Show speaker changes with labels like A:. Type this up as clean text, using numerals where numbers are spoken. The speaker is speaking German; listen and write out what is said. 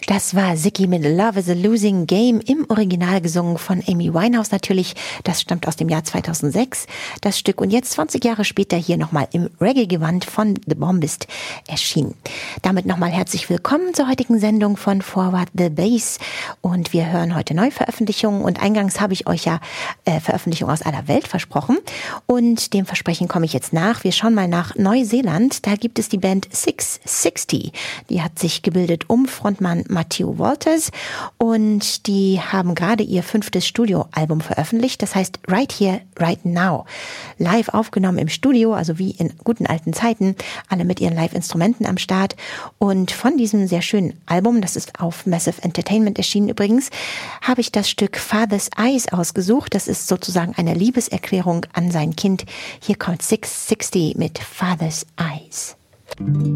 A: Das war Ziggy mit Love is a Losing Game, im Original gesungen von Amy Winehouse natürlich. Das stammt aus dem Jahr 2006, das Stück. Und jetzt 20 Jahre später hier nochmal im Reggae-Gewand von The Bombist erschienen. Damit nochmal herzlich willkommen zur heutigen Sendung von Forward the Bass. Und wir hören heute Neuveröffentlichungen. Und eingangs habe ich euch ja Veröffentlichungen aus aller Welt versprochen. Und dem Versprechen komme ich jetzt nach. Wir schauen mal nach Neuseeland. Da gibt es die Band 660. Die hat sich gebildet um Frontmann Matthew Walters und die haben gerade ihr 5. Studioalbum veröffentlicht, das heißt Right Here, Right Now. Live aufgenommen im Studio, also wie in guten alten Zeiten, alle mit ihren Live-Instrumenten am Start. Und von diesem sehr schönen Album, das ist auf Massive Entertainment erschienen übrigens, habe ich das Stück Father's Eyes ausgesucht. Das ist sozusagen eine Liebeserklärung an sein Kind. Hier kommt 660 mit Father's Eyes.